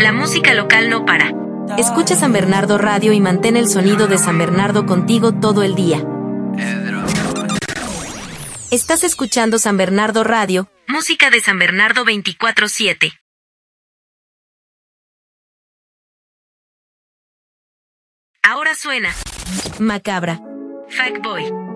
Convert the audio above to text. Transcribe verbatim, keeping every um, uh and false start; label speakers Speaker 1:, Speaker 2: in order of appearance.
Speaker 1: La música local no para. Escucha San Bernardo Radio y mantén el sonido de San Bernardo contigo todo el día. Estás escuchando San Bernardo Radio, música de San Bernardo veinticuatro siete. Ahora suena Macabra, Fuckboy.